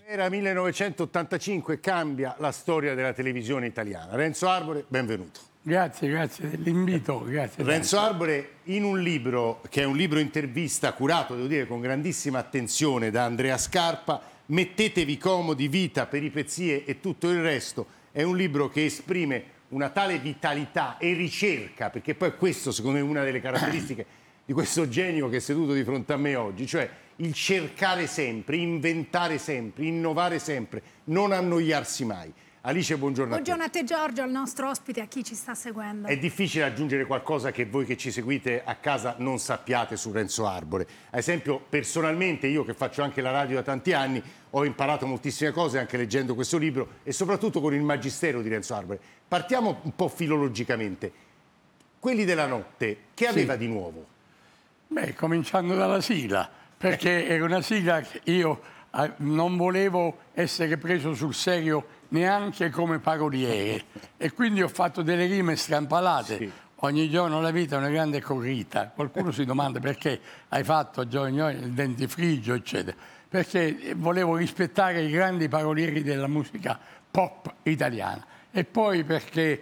Era 1985, cambia la storia della televisione italiana. Renzo Arbore, benvenuto. Grazie dell'invito. Grazie. Renzo Arbore, in un libro, che è un libro intervista curato, devo dire, con grandissima attenzione da Andrea Scarpa, Mettetevi comodi, vita, peripezie e tutto il resto, è un libro che esprime una tale vitalità e ricerca, perché poi questo, secondo me, è una delle caratteristiche di questo genio che è seduto di fronte a me oggi, cioè il cercare sempre, inventare sempre, innovare sempre, non annoiarsi mai. Alice, buongiorno. Buongiorno a te Giorgio, al nostro ospite, a chi ci sta seguendo. È difficile aggiungere qualcosa che voi che ci seguite a casa non sappiate su Renzo Arbore. Ad esempio, personalmente, io che faccio anche la radio da tanti anni, ho imparato moltissime cose anche leggendo questo libro e soprattutto con il magistero di Renzo Arbore. Partiamo un po' filologicamente. Quelli della notte, che aveva di nuovo? Beh, cominciando dalla sigla, perché era una sigla che io non volevo essere preso sul serio neanche come paroliere e quindi ho fatto delle rime strampalate. Sì. Ogni giorno la vita è una grande corrita. Qualcuno si domanda perché hai fatto giorno il dentifricio, eccetera. Perché volevo rispettare i grandi parolieri della musica pop italiana e poi perché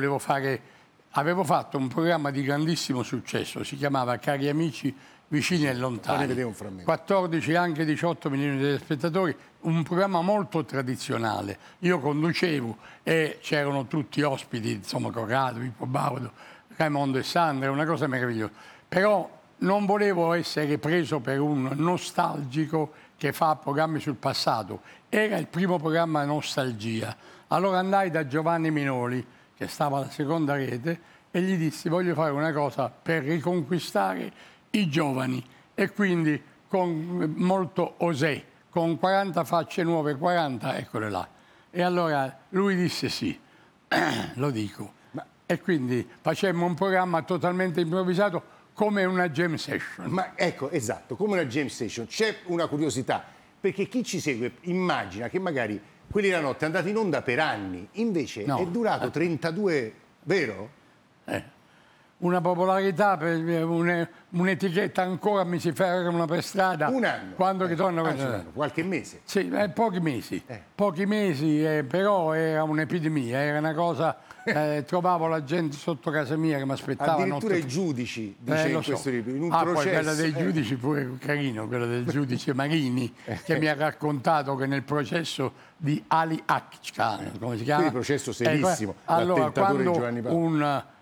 avevo fatto un programma di grandissimo successo, si chiamava Cari amici vicini e lontani, 14 anche 18 milioni di spettatori, un programma molto tradizionale. Io conducevo e c'erano tutti ospiti, insomma Corrado, Pippo Baudo, Raimondo e Sandra, una cosa meravigliosa. Però non volevo essere preso per un nostalgico che fa programmi sul passato. Era il primo programma Nostalgia. Allora andai da Giovanni Minoli, che stava alla seconda rete, e gli dissi: voglio fare una cosa per riconquistare i giovani, e quindi con molto osè, con 40 facce nuove, 40, eccole là. E allora lui disse sì, lo dico. E quindi facemmo un programma totalmente improvvisato, come una jam session. Ma ecco, esatto, come una jam session. C'è una curiosità, perché chi ci segue immagina che magari Quelli della notte è andato in onda per anni, invece no, è durato 32, vero? Una popolarità, per un'etichetta ancora mi si ferma per strada. Un anno. Quando ritorno un anno, qualche mese. Sì, pochi mesi. Pochi mesi, però era un'epidemia, era una cosa... trovavo la gente sotto casa mia che mi aspettava. Addirittura i giudici, dice in questo libro, in un processo. Poi quella dei giudici pure carino, quella del giudice Marini, che mi ha raccontato che nel processo di Ali Akçkan, come si chiama? Quindi processo serissimo, allora, l'attentatore di quando Giovanni Paolo.